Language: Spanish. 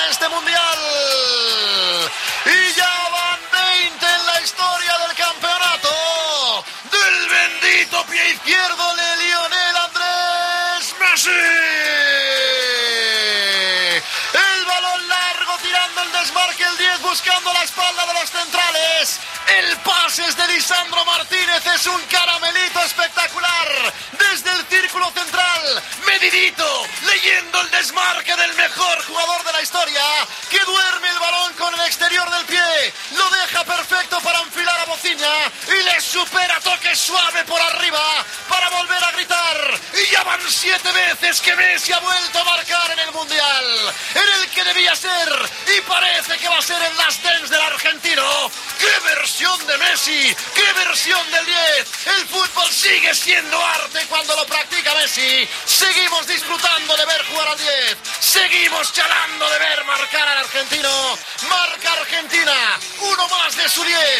en este mundial. Y ya van 20 en la historia del campeonato. Del bendito pie izquierdo de Lionel Andrés Messi. El balón largo tirando el desmarque, el 10 buscando la espalda de los centrales. El pase es de Lisandro Martínez, es un caramelito espectacular. Desde el círculo central, medidito, leyendo el desmarque del mejor jugador de la historia, que duerme el balón con el exterior del pie, lo deja perfecto para enfilar a Bociña y le supera toque suave por arriba para volver a gritar. Y ya van 7 veces que Messi ha vuelto a marcar en el Mundial, en el que debía ser y parece que va a ser el last dance del argentino. ¡Qué versión de Messi! ¡Qué versión del 10! El fútbol sigue siendo arte cuando lo practica Messi. Seguimos disfrutando de ver jugar al 10. Seguimos charlando de ver marcar al argentino. Marca Argentina. Uno más de su 10.